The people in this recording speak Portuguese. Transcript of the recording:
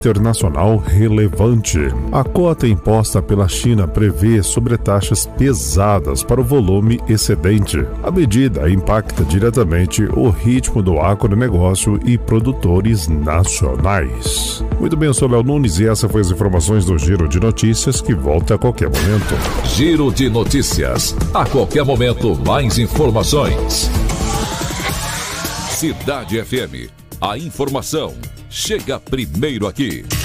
internacional relevante. A cota imposta pela China prevê sobretaxas pesadas para o volume excedente. A medida impacta diretamente o ritmo do agronegócio e produtores nacionais. Muito bem, eu sou Léo Nunes e essas foram as informações do Giro de Notícias, que volta a qualquer momento. Giro de Notícias. A qualquer momento, mais informações. Cidade FM. A informação chega primeiro aqui.